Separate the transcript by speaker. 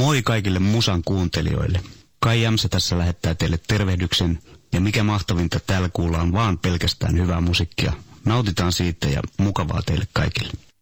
Speaker 1: Moi kaikille musan kuuntelijoille. Kai Jämsä tässä lähettää teille tervehdyksen. Ja mikä mahtavinta, täällä kuullaan vaan pelkästään hyvää musiikkia. Nautitaan siitä ja mukavaa teille kaikille.